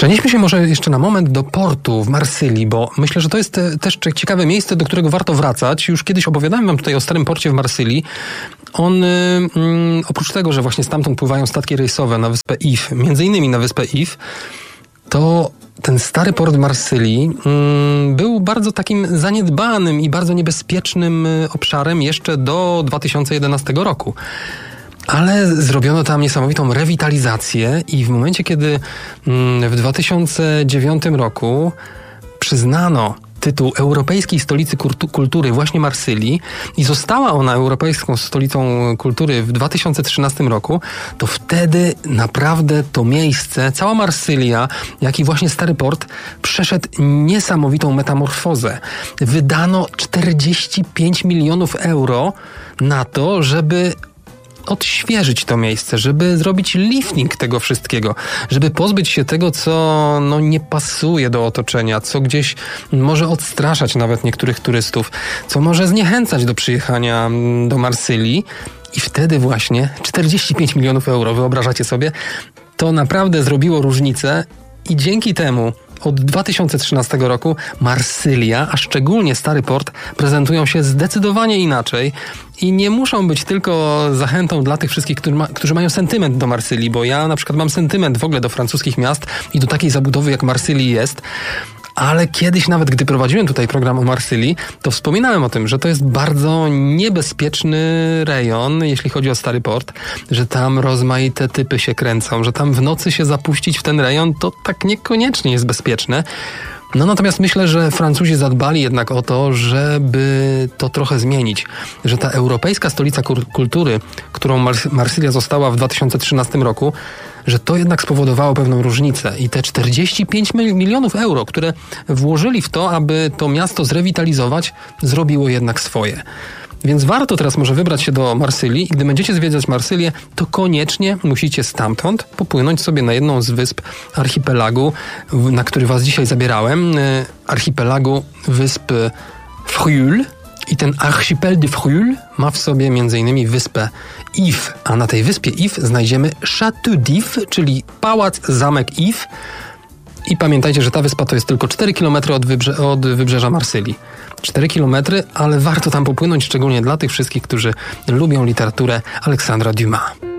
Przenieśmy się może jeszcze na moment do portu w Marsylii, bo myślę, że to jest też ciekawe miejsce, do którego warto wracać. Już kiedyś opowiadałem wam tutaj o starym porcie w Marsylii. On, oprócz tego, że właśnie stamtąd pływają statki rejsowe na wyspę If, między innymi na wyspę If, to ten stary port w Marsylii był bardzo takim zaniedbanym i bardzo niebezpiecznym obszarem jeszcze do 2011 roku. Ale zrobiono tam niesamowitą rewitalizację i w momencie, kiedy w 2009 roku przyznano tytuł Europejskiej Stolicy Kultury właśnie Marsylii i została ona Europejską Stolicą Kultury w 2013 roku, to wtedy naprawdę to miejsce, cała Marsylia, jak i właśnie stary port, przeszedł niesamowitą metamorfozę. Wydano 45 milionów euro na to, żeby odświeżyć to miejsce, żeby zrobić lifting tego wszystkiego, żeby pozbyć się tego, co nie pasuje do otoczenia, co gdzieś może odstraszać nawet niektórych turystów, co może zniechęcać do przyjechania do Marsylii. I wtedy właśnie 45 milionów euro, wyobrażacie sobie, to naprawdę zrobiło różnicę i dzięki temu od 2013 roku Marsylia, a szczególnie stary port, prezentują się zdecydowanie inaczej i nie muszą być tylko zachętą dla tych wszystkich, którzy mają sentyment do Marsylii, bo ja na przykład mam sentyment w ogóle do francuskich miast i do takiej zabudowy jak Marsylii jest. Ale kiedyś nawet, gdy prowadziłem tutaj program o Marsylii, to wspominałem o tym, że to jest bardzo niebezpieczny rejon, jeśli chodzi o stary port, że tam rozmaite typy się kręcą, że tam w nocy się zapuścić w ten rejon to tak niekoniecznie jest bezpieczne. Natomiast myślę, że Francuzi zadbali jednak o to, żeby to trochę zmienić, że ta Europejska Stolica Kultury, którą Marsylia została w 2013 roku, że to jednak spowodowało pewną różnicę i te 45 milionów euro, które włożyli w to, aby to miasto zrewitalizować, zrobiło jednak swoje. Więc warto teraz może wybrać się do Marsylii i gdy będziecie zwiedzać Marsylię, to koniecznie musicie stamtąd popłynąć sobie na jedną z wysp archipelagu, na który was dzisiaj zabierałem, archipelagu wysp Frioul. I ten archipel de Frioul ma w sobie m.in. wyspę If, a na tej wyspie If znajdziemy Château d'If, czyli pałac, zamek If. I pamiętajcie, że ta wyspa to jest tylko 4 km od wybrzeża Marsylii. 4 km, ale warto tam popłynąć, szczególnie dla tych wszystkich, którzy lubią literaturę Aleksandra Dumas.